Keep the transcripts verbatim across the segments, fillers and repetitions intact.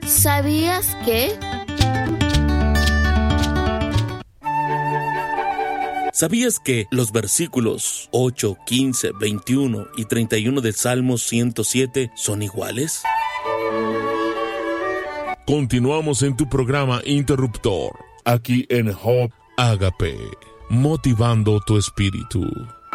¿Sabías que? ¿Sabías que los versículos ocho, quince, veintiuno y treinta y uno del Salmo ciento siete son iguales? Continuamos en tu programa Interruptor, aquí en Hope Agape, motivando tu espíritu.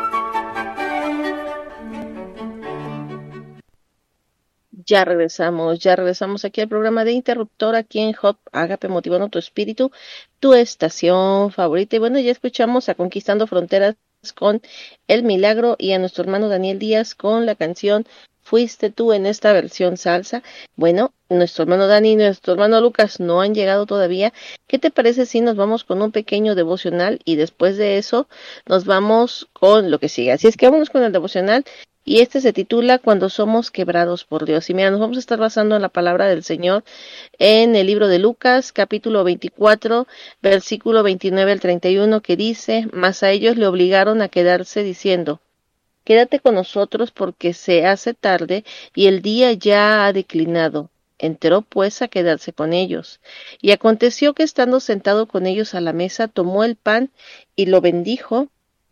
Ya regresamos, ya regresamos aquí al programa de Interruptor, aquí en Hope Agape, motivando tu espíritu, tu estación favorita. Y bueno, ya escuchamos a Conquistando Fronteras con El Milagro y a nuestro hermano Daniel Díaz con la canción Fuiste tú en esta versión salsa. Bueno, nuestro hermano Dani y nuestro hermano Lucas no han llegado todavía. ¿Qué te parece si nos vamos con un pequeño devocional y después de eso nos vamos con lo que sigue? Así es que vámonos con el devocional. Y este se titula Cuando somos quebrados por Dios. Y mira, nos vamos a estar basando en la palabra del Señor en el libro de Lucas, capítulo veinticuatro, versículo veintinueve al treinta y uno, que dice: Mas a ellos le obligaron a quedarse diciendo: Quédate con nosotros porque se hace tarde y el día ya ha declinado. Entró pues a quedarse con ellos. Y aconteció que estando sentado con ellos a la mesa, tomó el pan y lo bendijo,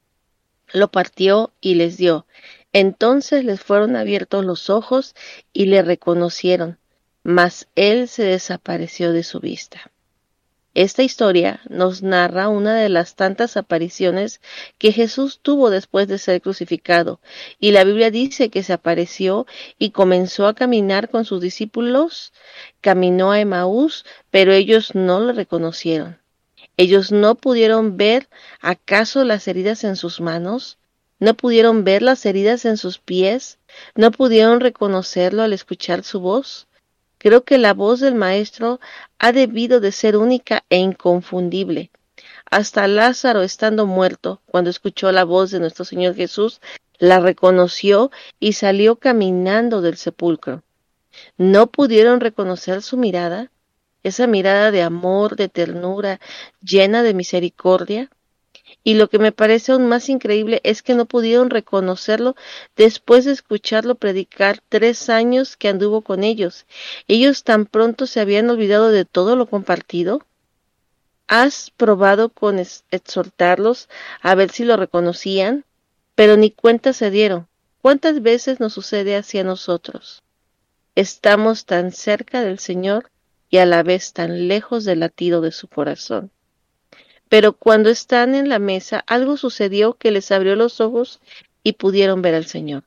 lo partió y les dio. Entonces les fueron abiertos los ojos y le reconocieron, mas él se desapareció de su vista. Esta historia nos narra una de las tantas apariciones que Jesús tuvo después de ser crucificado, y la Biblia dice que se apareció y comenzó a caminar con sus discípulos, caminó a Emaús, pero ellos no lo reconocieron. Ellos no pudieron ver acaso las heridas en sus manos, no pudieron ver las heridas en sus pies, no pudieron reconocerlo al escuchar su voz. Creo que la voz del Maestro ha debido de ser única e inconfundible. Hasta Lázaro, estando muerto, cuando escuchó la voz de nuestro Señor Jesús, la reconoció y salió caminando del sepulcro. ¿No pudieron reconocer su mirada? Esa mirada de amor, de ternura, llena de misericordia. Y lo que me parece aún más increíble es que no pudieron reconocerlo después de escucharlo predicar tres años que anduvo con ellos. Ellos tan pronto se habían olvidado de todo lo compartido. ¿Has probado con exhortarlos a ver si lo reconocían? Pero ni cuenta se dieron. ¿Cuántas veces nos sucede así a nosotros? Estamos tan cerca del Señor y a la vez tan lejos del latido de su corazón. Pero cuando están en la mesa, algo sucedió que les abrió los ojos y pudieron ver al Señor.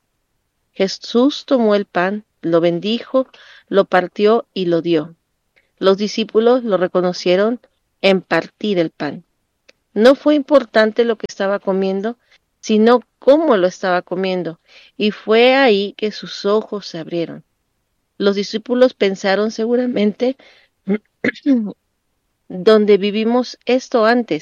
Jesús tomó el pan, lo bendijo, lo partió y lo dio. Los discípulos lo reconocieron en partir el pan. No fue importante lo que estaba comiendo, sino cómo lo estaba comiendo, y fue ahí que sus ojos se abrieron. Los discípulos pensaron seguramente, ¿dónde vivimos esto antes?